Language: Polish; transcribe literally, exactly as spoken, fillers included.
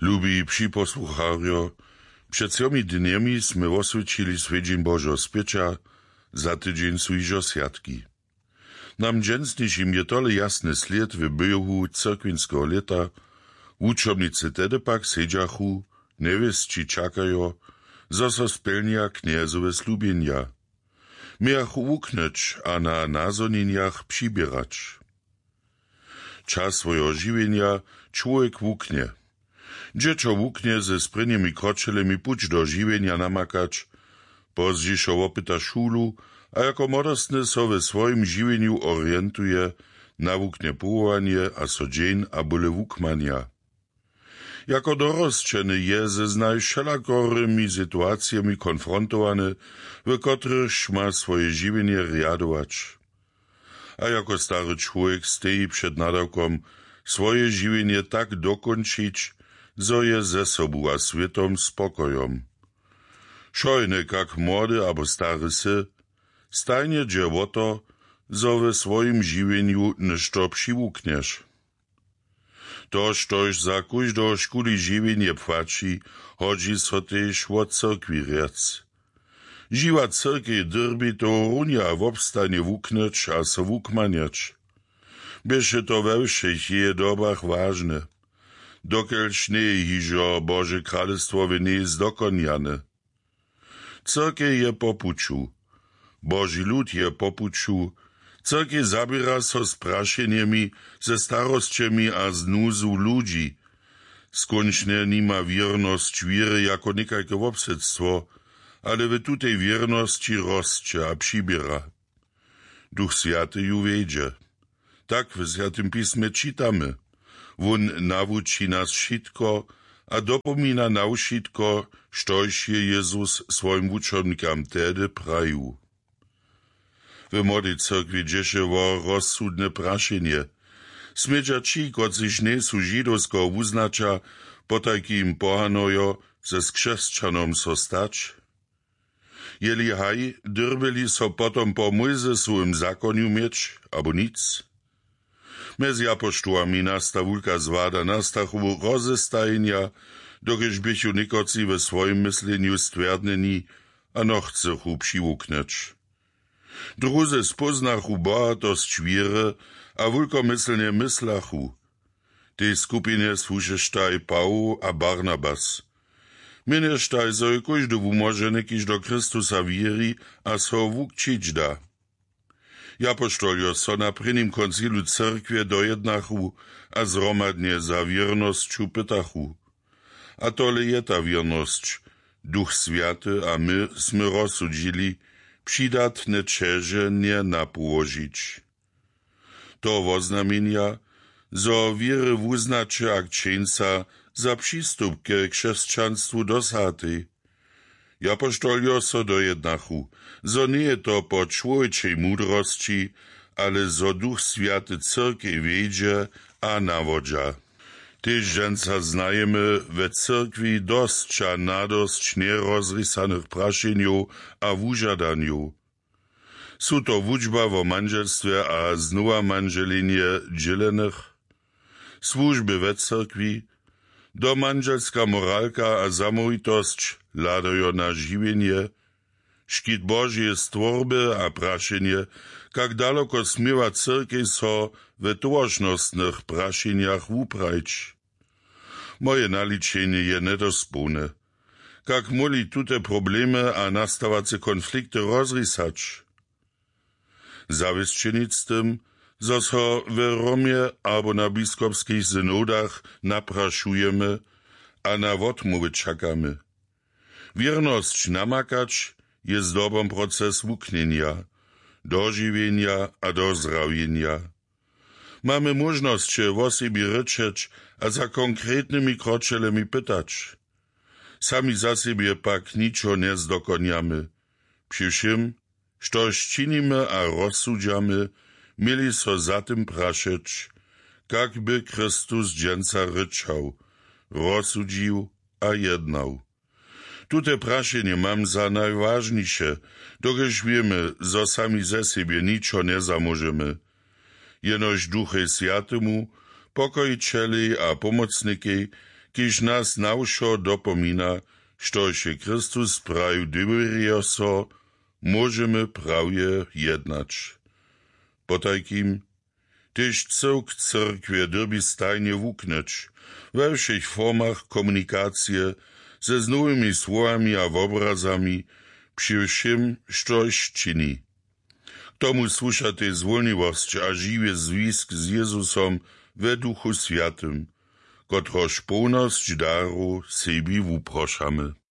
Lubi připosłucharjo, przed ciomi dniami sme osvědčili svědžin Božo spěča, za tydzień su ižo sjatki. Nam dżęsnišim je tole jasny sled w byjohu cyrkwinskiego leta, učobnicy tedy pak sedžachu, nevesči čakajo, zo so spelnia kniezowe slubienia. Miachu ukneć, a na nazoniniach přibierać. Czas swojego żywienia człowiek wuknie. Dziecko wuknie ze sprynymi kroczelemi puć do żywienia namakać, pozdzieszo opyta szulu, a jako modostny so we swoim żywieniu orientuje, nawuknie powołanie a so dzień a byle wukmania. Jako dorosczeny je ze znajszelakorymi sytuacjami konfrontowany, w których ma swoje żywienie riadować. A jako stary człowiek stoi przed nadawkom swoje żywienie tak dokończyć, zo je ze sobą a światom spokojom. Szojny jak młody albo stary sy, stajnie dże o to, zo we swoim żywieniu ništo přiwukniesz. To, štož za kóždo škuli žiwienie płaci, chodzi so też o cyrkwi rec. Žiwa cyrkwi drbi to runia w obstanie wuknąć a so wukmaniać. Bysze to we všech je dobach ważne. Dokelž nie hižo Boże kralestwo nie jest dokonjane. Cyrkwi je popuču. Boży lud je popuču. Cyrkwi zabiera so z praszeniemi, ze starostczemi a z nuzu ludzi. Skończnie nima wierność wiry jako niekajke obsedztwo, ale w tutej wierności rosće a přibiera. Duch Święty ju wiedzie. Tak w Świętym Pismie czytamy. Won nawuči nas šitko a dopomina na ušitko, štož je Jezus svojim učobnikam tedy praju. W młodej cyrkwi dzieje o rozsudne praszenie. Smiedza ci, kot sich nie su żydowsko uznacza, potajki im pohanojo, ze skrzeszczanom so stać. Jeli haj, dyrbeli so potom po Mojzesu im zakoniu mieć, abo nic. Mezi apoštołami nastawulka zwada nastachu rozestajenia, dokež bychu nikoci we swoim mysleniu stwerdneni, a no chcechu přiwukneć. Druze spoznachu bohatost wiry, a wulkomyslnie myslachu. Tej skupinie słuszesztaj Paul a Barnabas. Mieniesztaj so kóždy wumożeny, kiž do Chrystusa wieri, a so wukčić da. Apoštoljo so na prynim koncilu cyrkwie dojednachu, a zromadnie za wiernościu pytachu. A tole je ta wierność, Duch Święty, a my sme rozsudzili, přidatne čeže nie napołožić. To woznamienia, zo wiry wuznaczy akcjenca za przystup k chrześcijanstwu dosatej. Apoštoljo so dojednachu, zo nie to po człowieczej mudrości, ale zo Duch Święty cyrkwi wiedzie a nawodza. Tyż dżęca znajemy we cyrkwi dostcza nadosć nierozrysanych praszeniów a wużadaniów. Su to wuczba wo manżelstwie a znowa manżelinie dzielenych, służby we cyrkwi, do manželska moralka a zamovitosť ladajo na žiwienie, škit Božie stvorby a prašenie, kak daleko smiewa cyrkej so we tłożnostnych praszeniach wuprajć. Moje naliczenie je nedospólne. Kak moli tute problemy a nastawace konflikty rozrysać. Zawieszczenic tym, zo so w Romie albo na biskupskich synodach napraszujemy, a na odmowy czekamy. Wierność namakać jest dobą proces wuknienia, dożywienia a dozdrawienia. Mamy możność się o sobie ryczeć, a za konkretnymi kroczelemi pytać. Sami za siebie pak niczo nie zdokoniamy. Przy czym, štož činimy a rozsudziamy, mieli so za tym praszeć, jak by Chrystus dżęca ryczał, rozsudził a jednał. Tute praszenie mam za najważniejsze, dokež wiemy, zo sami ze siebie niczo nie zamożemy. Jenož Duche Świętemu, pokojicieli a pomocniki, kiž nas nawšo dopomina, što się Chrystus praju dyberio so, możemy prawie jednać. Potajkim, tyž cyrk cyrkwie derbi stajnie wuknąć, we všech formach komunikacije, ze z nowymi słowami a obrazami, przy všim, štož čini. K tomu słusza tej zwolniwość a żywy zwisk z Jezusom we Duchu Światym, kotroż pełność daru sebi wuproszamy.